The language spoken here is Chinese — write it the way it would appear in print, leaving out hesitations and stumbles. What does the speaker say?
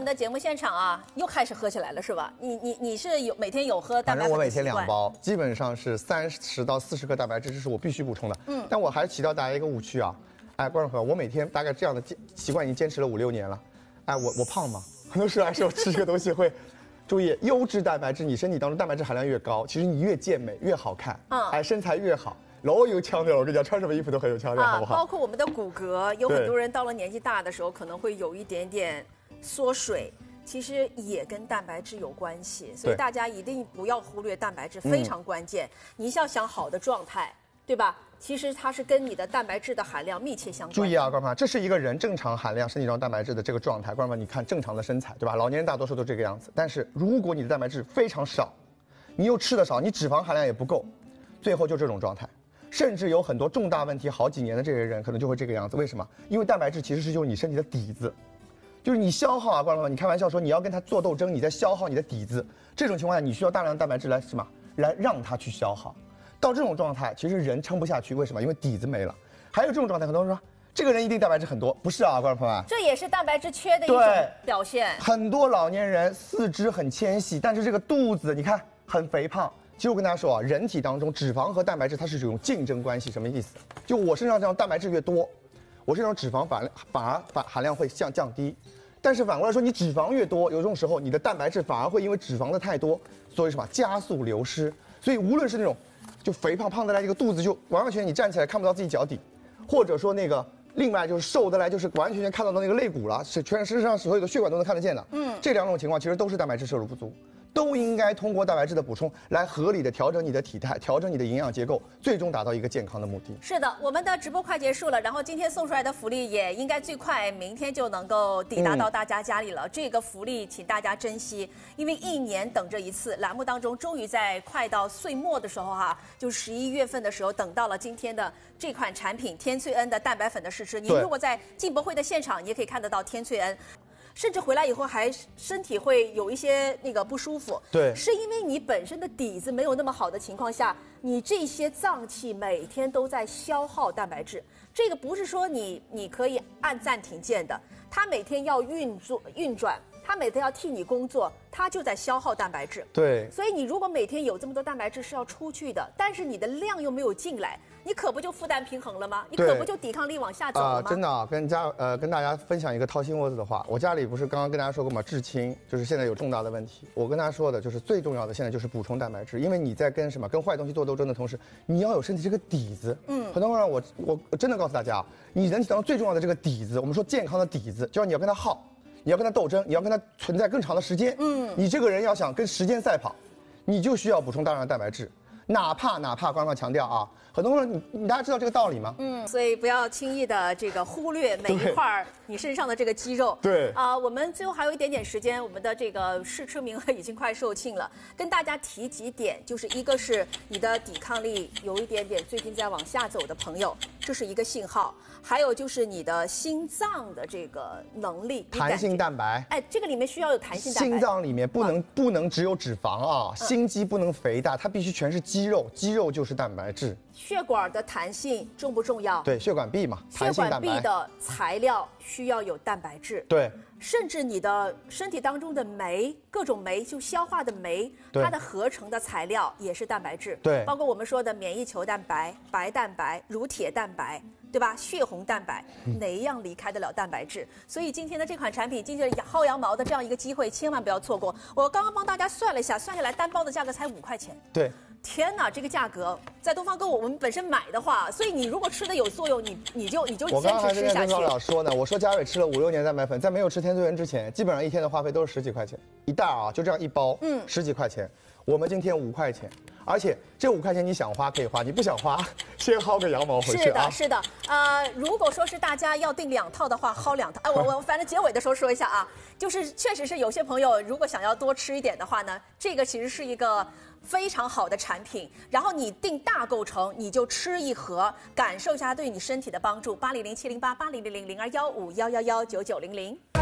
的节目现场啊，又开始喝起来了是吧？你是每天有喝蛋白粉的习惯？ 反正我每天2包，基本上是30到40克蛋白质，这是我必须补充的。但我还是提到大家一个误区啊，哎，观众朋友，我每天大概这样的习惯已经坚持了5、6年了。哎，我胖吗？很多时候还是我吃这个东西会。注意，优质蛋白质，你身体当中蛋白质含量越高，其实你越健美越好看，哎，身材越好。老有腔调，我跟你讲，穿什么衣服都很有腔调，好不好？ 包括我们的骨骼，有很多人到了年纪大的时候，可能会有一点点缩水，其实也跟蛋白质有关系，所以大家一定不要忽略蛋白质，非常关键。你要想好的状态，对吧？其实它是跟你的蛋白质的含量密切相关。 注意啊，观众朋友，这是一个人正常含量身体中蛋白质的这个状态。观众朋友，你看正常的身材，对吧？老年人大多数都这个样子。但是如果你的蛋白质非常少，你又吃的少，你脂肪含量也不够，最后就这种状态。甚至有很多重大问题好几年的这些人，可能就会这个样子。为什么？因为蛋白质其实是就是你身体的底子，就是你消耗啊，观众朋友，你开玩笑说你要跟它做斗争，你在消耗你的底子。这种情况下，你需要大量的蛋白质来什么？来让它去消耗。到这种状态，其实人撑不下去，为什么？因为底子没了。还有这种状态，很多人说这个人一定蛋白质很多，不是啊，观众朋友们， 这也是蛋白质缺的一种表现。 很多老年人四肢很纤细，但是这个肚子你看很肥胖。其实我跟大家说啊，人体当中脂肪和蛋白质它是这种竞争关系，什么意思？就我身上这样蛋白质越多，我身上脂肪反而含量会降低。但是反过来说，你脂肪越多，有这种时候你的蛋白质反而会因为脂肪的太多，所以什么加速流失。所以无论是那种就肥胖得来，这个肚子就完完全你站起来看不到自己脚底，或者说那个另外就是瘦得来，就是完全看到那个肋骨了，是全身上所有的血管都能看得见的。这2种情况其实都是蛋白质摄入不足。都应该通过蛋白质的补充来合理的调整你的体态，调整你的营养结构，最终达到一个健康的目的。 是的，我们的直播快结束了，然后今天送出来的福利也应该最快明天就能够抵达到大家家里了。这个福利请大家珍惜，因为1年等这一次，栏目当中终于在快到岁末的时候就11月份的时候等到了今天的这款产品天萃恩的蛋白粉的试吃。您如果在进博会的现场，也可以看得到天萃恩。甚至回来以后还身体会有一些那个不舒服， 对， 是因为你本身的底子没有那么好的情况下，你这些脏器每天都在消耗蛋白质。这个不是说你可以按暂停键的，它每天要运转，它每天要替你工作，它就在消耗蛋白质。 对， 所以你如果每天有这么多蛋白质是要出去的，但是你的量又没有进来，你可不就负担平衡了吗？你可不就抵抗力往下走了吗？ 真的啊，跟大家分享一个掏心窝子的话，我家里不是刚刚跟大家说过吗？至亲就是现在有重大的问题，我跟大家说的就是最重要的现在就是补充蛋白质，因为你在跟坏东西做斗争的同时，你要有身体这个底子。很多人我真的告诉大家，你人体当中最重要的这个底子，我们说健康的底子，就是你要跟它耗，你要跟它斗争，你要跟它存在更长的时间。你这个人要想跟时间赛跑，你就需要补充大量的蛋白质。哪怕官方强调啊，很多人你大家知道这个道理吗？ 所以不要轻易的这个忽略每一块你身上的这个肌肉。 对我们最后还有一点点时间，我们的这个试吃名额已经快售罄了，跟大家提几点，就是一个是你的抵抗力有一点点最近在往下走的朋友，这是一个信号；还有就是你的心脏的这个能力， 弹性蛋白， 哎，这个里面需要有弹性蛋白。 心脏里面不能只有脂肪啊，心肌不能肥大，它必须全是肌肉，肌肉就是蛋白质。 血管的弹性重不重要？ 对，血管壁嘛，弹性蛋白。 血管壁的材料需要有蛋白质。 对， 甚至你的身体当中的酶，各种酶就消化的酶，它的合成的材料也是蛋白质。 对， 包括我们说的免疫球蛋白、白蛋白、乳铁蛋白，对吧？血红蛋白，哪一样离开得了蛋白质？所以今天的这款产品，今天薅羊毛的这样一个机会，千万不要错过。我刚刚帮大家算了一下，算下来单包的价格才5块钱。 对。 天哪，这个价格在东方购物我们本身买的话，所以你如果吃的有作用，你就坚持吃下去。 我刚刚还跟高老说呢，我说佳伟吃了5、6年蛋白粉，在没有吃天萃恩之前，基本上一天的花费都是10几块钱一袋啊，就这样一包，10几块钱。我们今天5块钱，而且这5块钱你想花可以花，你不想花，先薅个羊毛回去啊。 是的，如果说是大家要订2套的话，薅2套。我反正结尾的时候说一下啊，就是确实是有些朋友如果想要多吃一点的话呢，这个其实是一个非常好的产品。然后你订大购成，你就吃1盒，感受一下对你身体的帮助。800-708-8000-021511119900。